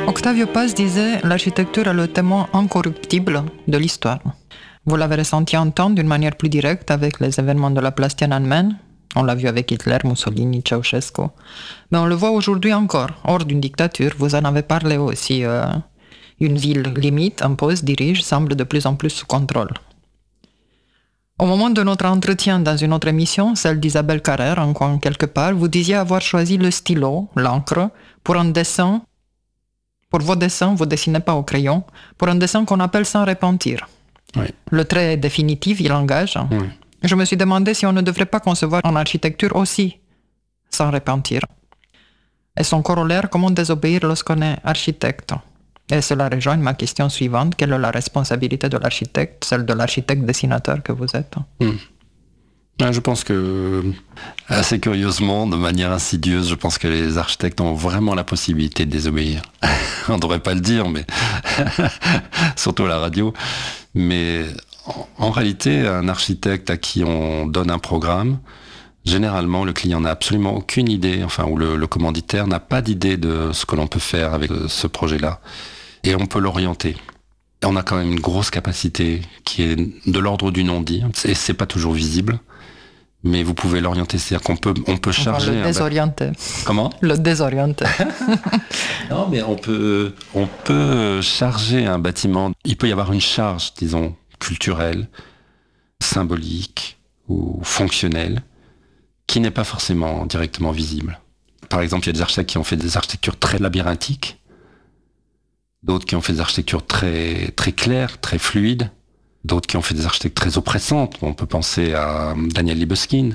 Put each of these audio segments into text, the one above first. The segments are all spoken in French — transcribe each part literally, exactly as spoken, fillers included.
Octavio Paz disait « L'architecture est le témoin incorruptible de l'histoire ». Vous l'avez ressenti en temps d'une manière plus directe avec les événements de la place Tiananmen. On l'a vu avec Hitler, Mussolini, Ceausescu. Mais on le voit aujourd'hui encore. Hors d'une dictature, vous en avez parlé aussi. Euh, une ville limite, impose, dirige, semble de plus en plus sous contrôle. Au moment de notre entretien dans une autre émission, celle d'Isabelle Carrère, en coin quelque part, vous disiez avoir choisi le stylo, l'encre, pour un dessin. Pour vos dessins, vous ne dessinez pas au crayon, pour un dessin qu'on appelle sans repentir. Oui. Le trait définitif, il engage. Oui. Je me suis demandé si on ne devrait pas concevoir en architecture aussi sans repentir. Et son corollaire, comment désobéir lorsqu'on est architecte? Et cela rejoint ma question suivante. Quelle est la responsabilité de l'architecte, celle de l'architecte dessinateur que vous êtes? Mmh. Je pense que, assez curieusement, de manière insidieuse, je pense que les architectes ont vraiment la possibilité de désobéir. On ne devrait pas le dire, mais surtout à la radio. Mais en, en réalité, un architecte à qui on donne un programme, généralement, le client n'a absolument aucune idée, enfin, ou le, le commanditaire n'a pas d'idée de ce que l'on peut faire avec ce projet-là. Et on peut l'orienter. Et on a quand même une grosse capacité qui est de l'ordre du non-dit. Et c'est pas toujours visible. Mais vous pouvez l'orienter, c'est-à-dire qu'on peut, on peut charger... On va le désorienter. Un... Comment ? Le désorienter. Non, mais on peut, on peut charger un bâtiment. Il peut y avoir une charge, disons, culturelle, symbolique ou fonctionnelle, qui n'est pas forcément directement visible. Par exemple, il y a des architectes qui ont fait des architectures très labyrinthiques, d'autres qui ont fait des architectures très, très claires, très fluides, d'autres qui ont fait des architectures très oppressantes. On peut penser à Daniel Libeskind,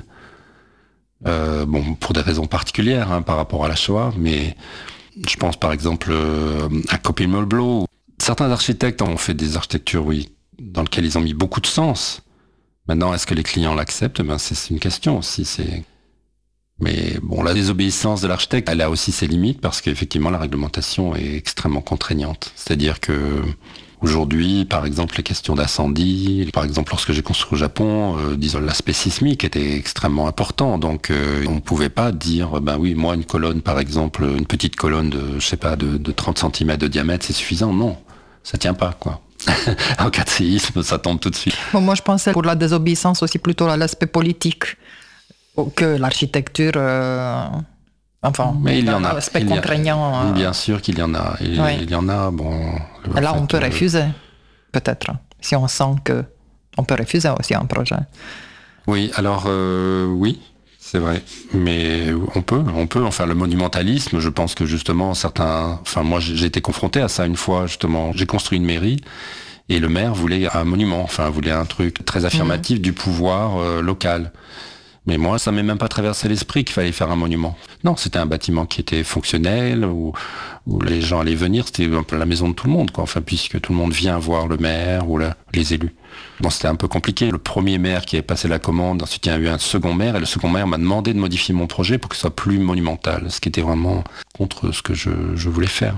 euh, bon, pour des raisons particulières hein, par rapport à la Shoah, mais je pense par exemple euh, à Copy Mulblow. Certains architectes ont fait des architectures, oui, dans lesquelles ils ont mis beaucoup de sens. Maintenant, est-ce que les clients l'acceptent ? Ben, c'est, c'est une question aussi. C'est... Mais bon, la désobéissance de l'architecte, elle a aussi ses limites parce qu'effectivement, la réglementation est extrêmement contraignante. C'est-à-dire que aujourd'hui, par exemple, les questions d'incendie, par exemple, lorsque j'ai construit au Japon, euh, disons, l'aspect sismique était extrêmement important. Donc, euh, on ne pouvait pas dire, ben oui, moi, une colonne, par exemple, une petite colonne de, je sais pas, de, de trente centimètres de diamètre, c'est suffisant. Non, ça tient pas, quoi. En cas de séisme, ça tombe tout de suite. Bon, moi, je pensais pour la désobéissance aussi plutôt à l'aspect politique que l'architecture... Euh... Enfin, mais il y en a. L'aspect il y a, contraignant. Euh... Bien sûr qu'il y en a. Il, oui. il y en a, bon... Et là, on peut refuser, peut-être, si on sent que... On peut refuser aussi un projet. Oui, alors, euh, oui, c'est vrai. Mais on peut, on peut. Enfin, le monumentalisme, je pense que justement, certains... Enfin, moi, j'ai été confronté à ça une fois, justement. J'ai construit une mairie, et le maire voulait un monument, enfin, voulait un truc très affirmatif mmh. du pouvoir euh, local. Mais moi, ça m'est même pas traversé l'esprit qu'il fallait faire un monument. Non, c'était un bâtiment qui était fonctionnel, où, où les gens allaient venir, c'était un peu la maison de tout le monde, quoi. Enfin, puisque tout le monde vient voir le maire ou la, les élus. Bon, c'était un peu compliqué. Le premier maire qui avait passé la commande, ensuite il y a eu un second maire, et le second maire m'a demandé de modifier mon projet pour que ce soit plus monumental, ce qui était vraiment contre ce que je, je voulais faire.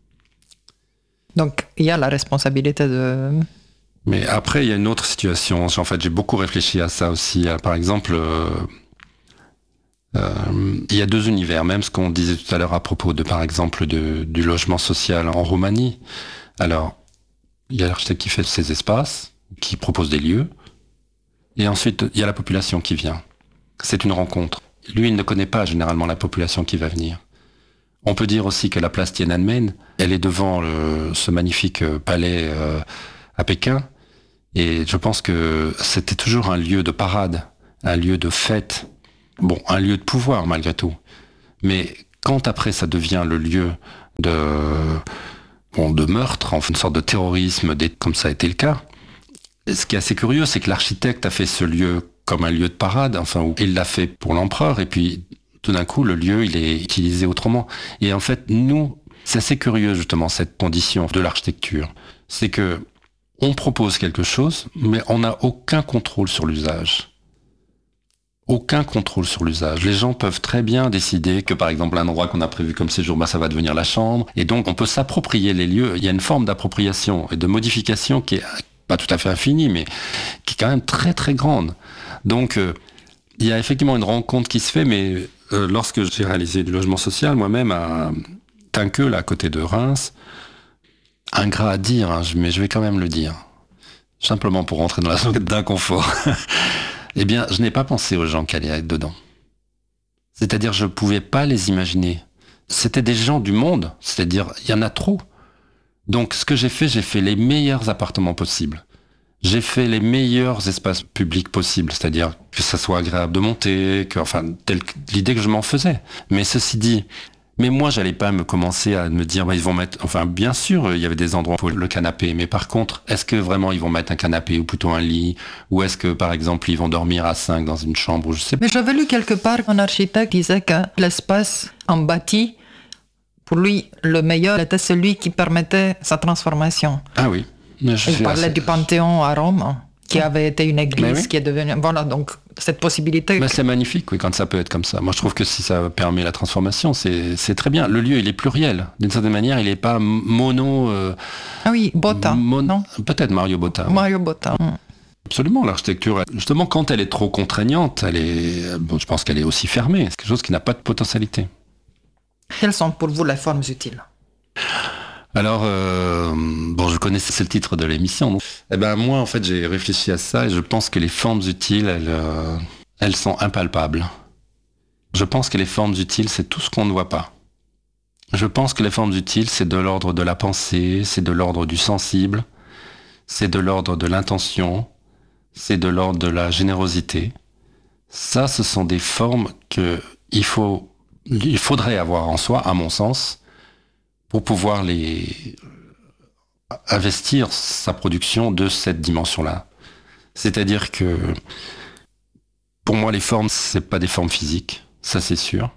Donc, il y a la responsabilité de... Mais après, il y a une autre situation. En fait, j'ai beaucoup réfléchi à ça aussi. Par exemple, euh, euh, il y a deux univers. Même ce qu'on disait tout à l'heure à propos de, par exemple, de, du logement social en Roumanie. Alors, il y a l'architecte qui fait ses espaces, qui propose des lieux. Et ensuite, il y a la population qui vient. C'est une rencontre. Lui, il ne connaît pas généralement la population qui va venir. On peut dire aussi que la place Tiananmen, elle est devant le, ce magnifique palais euh, à Pékin. Et je pense que c'était toujours un lieu de parade, un lieu de fête, bon, un lieu de pouvoir malgré tout. Mais quand après ça devient le lieu de, bon, de meurtre, enfin une sorte de terrorisme, comme ça a été le cas, ce qui est assez curieux, c'est que l'architecte a fait ce lieu comme un lieu de parade, enfin, où il l'a fait pour l'empereur, et puis tout d'un coup, le lieu, il est utilisé autrement. Et en fait, nous, c'est assez curieux justement cette condition de l'architecture. C'est que on propose quelque chose, mais on n'a aucun contrôle sur l'usage. Aucun contrôle sur l'usage. Les gens peuvent très bien décider que, par exemple, un endroit qu'on a prévu comme séjour, bah, ça va devenir la chambre. Et donc, on peut s'approprier les lieux. Il y a une forme d'appropriation et de modification qui est pas tout à fait infinie, mais qui est quand même très, très grande. Donc, euh, il y a effectivement une rencontre qui se fait, mais euh, lorsque j'ai réalisé du logement social, moi-même, à Tinqueux, là, à côté de Reims, ingrat à dire, hein, mais je vais quand même le dire, simplement pour rentrer dans la zone d'inconfort. Eh bien, je n'ai pas pensé aux gens qui allaient être dedans. C'est-à-dire, je ne pouvais pas les imaginer. C'était des gens du monde, c'est-à-dire, il y en a trop. Donc, ce que j'ai fait, j'ai fait les meilleurs appartements possibles. J'ai fait les meilleurs espaces publics possibles, c'est-à-dire que ça soit agréable de monter, que, enfin, telle l'idée que je m'en faisais. Mais ceci dit, mais moi, j'allais pas me commencer à me dire, bah, ils vont mettre, enfin, bien sûr, il y avait des endroits pour le canapé, mais par contre, est-ce que vraiment ils vont mettre un canapé ou plutôt un lit, ou est-ce que, par exemple, ils vont dormir à cinq dans une chambre, ou je sais pas. Mais j'avais lu quelque part qu'un architecte disait que l'espace en bâti, pour lui, le meilleur était celui qui permettait sa transformation. Ah oui. Il parlait assez... du Panthéon à Rome, qui avait été une église, oui. qui est devenue... Voilà, donc cette possibilité... Mais c'est magnifique, oui, quand ça peut être comme ça. Moi, je trouve que si ça permet la transformation, c'est, c'est très bien. Le lieu, il est pluriel. D'une certaine manière, il n'est pas mono... Euh, ah oui, Botta, mon... non Peut-être Mario Botta. Mario Botta. Mm. Absolument, l'architecture, justement, quand elle est trop contraignante, elle est... Bon, je pense qu'elle est aussi fermée. C'est quelque chose qui n'a pas de potentialité. Quelles sont pour vous les formes utiles ? Alors, euh, bon, je connaissais le titre de l'émission. Donc. Eh ben, moi, en fait, j'ai réfléchi à ça et je pense que les formes utiles, elles, euh, elles sont impalpables. Je pense que les formes utiles, c'est tout ce qu'on ne voit pas. Je pense que les formes utiles, c'est de l'ordre de la pensée, c'est de l'ordre du sensible, c'est de l'ordre de l'intention, c'est de l'ordre de la générosité. Ça, ce sont des formes que il faut, il faudrait avoir en soi, à mon sens, pour pouvoir les investir sa production de cette dimension-là. C'est-à-dire que, pour moi, les formes, c'est pas des formes physiques, ça c'est sûr.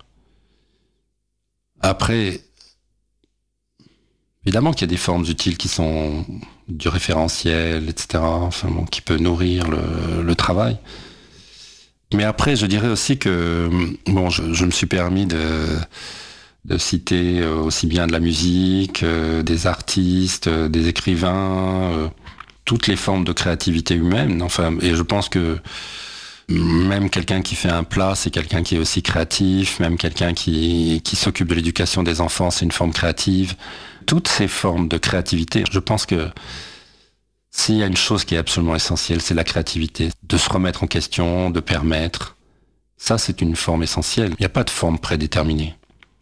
Après, évidemment qu'il y a des formes utiles qui sont du référentiel, et cetera, enfin, bon, qui peut nourrir le, le travail. Mais après, je dirais aussi que, bon, je, je me suis permis de... de citer aussi bien de la musique, euh, des artistes, euh, des écrivains, euh, toutes les formes de créativité humaine. Enfin, et je pense que même quelqu'un qui fait un plat, c'est quelqu'un qui est aussi créatif, même quelqu'un qui, qui s'occupe de l'éducation des enfants, c'est une forme créative. Toutes ces formes de créativité, je pense que s'il y a une chose qui est absolument essentielle, c'est la créativité. De se remettre en question, de permettre. Ça, c'est une forme essentielle. Il n'y a pas de forme prédéterminée.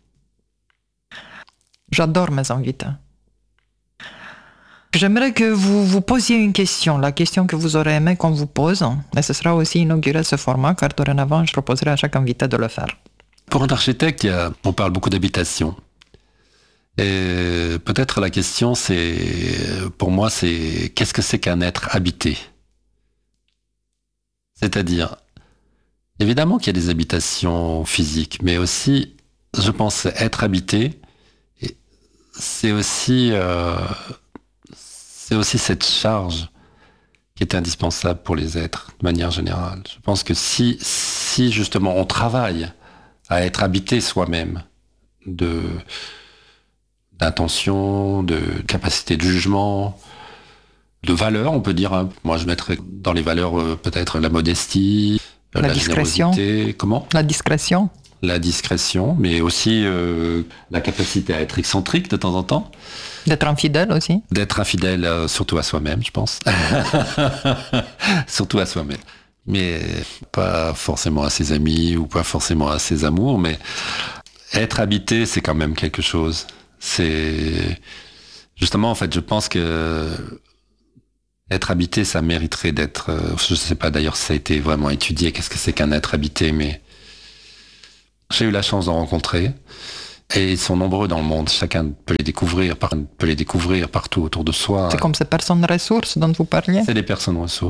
J'adore mes invités. J'aimerais que vous vous posiez une question, la question que vous aurez aimé qu'on vous pose, et ce sera aussi inauguré ce format, car dorénavant, je proposerai à chaque invité de le faire. Pour un architecte, il y a, on parle beaucoup d'habitation. Et peut-être la question, c'est, pour moi, c'est qu'est-ce que c'est qu'un être habité ? C'est-à-dire, évidemment qu'il y a des habitations physiques, mais aussi, je pense, être habité, c'est aussi, euh, c'est aussi cette charge qui est indispensable pour les êtres, de manière générale. Je pense que si, si justement on travaille à être habité soi-même, de, d'intention, de capacité de jugement, de valeur, on peut dire, hein. Moi je mettrais dans les valeurs euh, peut-être la modestie, la, la discrétion. Générosité, comment ? La discrétion. La discrétion, mais aussi euh, la capacité à être excentrique de temps en temps. D'être infidèle aussi. D'être infidèle, euh, surtout à soi-même, je pense. Surtout à soi-même. Mais pas forcément à ses amis ou pas forcément à ses amours, mais être habité, c'est quand même quelque chose. C'est justement, en fait, je pense que être habité, ça mériterait d'être... Euh, je sais pas d'ailleurs si ça a été vraiment étudié, qu'est-ce que c'est qu'un être habité, mais... J'ai eu la chance d'en rencontrer et ils sont nombreux dans le monde. Chacun peut les découvrir, peut les découvrir partout autour de soi. C'est comme ces personnes ressources dont vous parliez ? C'est des personnes ressources.